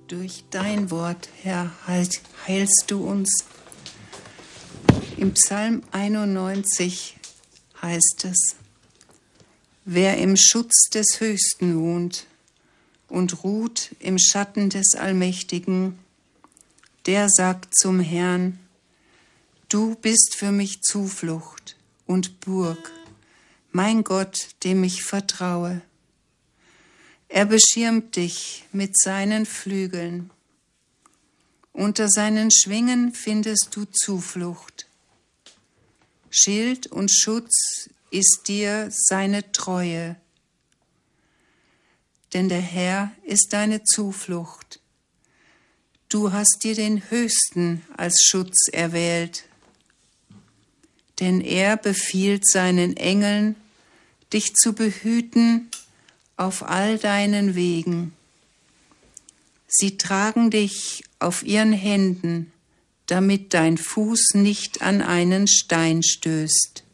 Durch dein Wort, Herr, heilst du uns. Im Psalm 91 heißt es: Wer im Schutz des Höchsten wohnt und ruht im Schatten des Allmächtigen, der sagt zum Herrn: Du bist für mich Zuflucht und Burg, mein Gott, dem ich vertraue. Er beschirmt dich mit seinen Flügeln. Unter seinen Schwingen findest du Zuflucht. Schild und Schutz ist dir seine Treue. Denn der Herr ist deine Zuflucht. Du hast dir den Höchsten als Schutz erwählt. Denn er befiehlt seinen Engeln, dich zu behüten auf all deinen Wegen. Sie tragen dich auf ihren Händen, damit dein Fuß nicht an einen Stein stößt.